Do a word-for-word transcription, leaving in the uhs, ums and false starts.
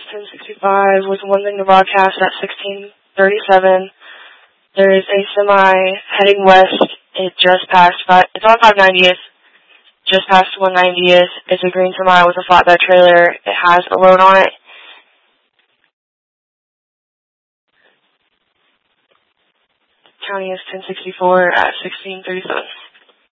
ten sixty-five with one thing to broadcast at sixteen thirty-seven. There is a semi heading west. It just passed, five, it's on five ninetieth. Just past one ninetieth. It's a green semi with a flatbed trailer. It has a load on it. County is ten sixty-four at sixteen thirty-seven.